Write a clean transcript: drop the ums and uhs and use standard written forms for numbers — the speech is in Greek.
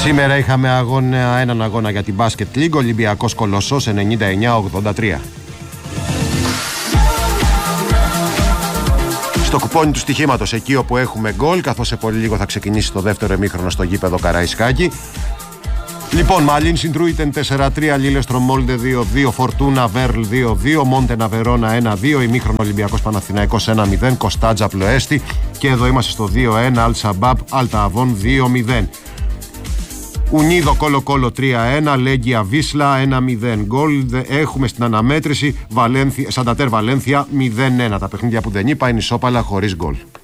Σήμερα είχαμε έναν αγώνα για την Basket League. Ολυμπιακός Κολοσσός 99-83. Στο κουπόνι του στοιχήματος, εκεί όπου έχουμε γκολ, καθώς σε πολύ λίγο θα ξεκινήσει το δεύτερο ημίχρονο στο γήπεδο Καραϊσκάκη. Λοιπόν, Μαλίν Συντρούιτεν 4-3, Λίλεστρο Μόλντε 2-2, Φορτούνα Βέρλ 2-2, Μόντενα Βερόνα 1-2, ημίχρονο Ολυμπιακός Παναθηναϊκός 1-0, Κοστάτζα Πλοέστη, και εδώ είμαστε στο 2-1, Αλ Σαμπάμπ Αλτα Αβών 2-0. Ουνίδο Κόλο Κόλο 3-1, Λέγκια Βίσλα 1-0. Γκολ έχουμε στην αναμέτρηση, Σαντατέρ Βαλένθια 0-1. Τα παιχνίδια που δεν είπα είναι ισόπαλα χωρίς γκολ.